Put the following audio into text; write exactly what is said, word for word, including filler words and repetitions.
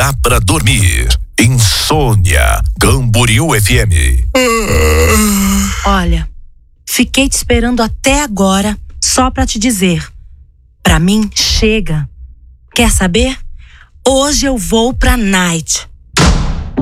dá pra dormir. Insônia, Camboriú F M. Olha, fiquei te esperando até agora só pra te dizer. Pra mim, chega. Quer saber? Hoje eu vou pra night.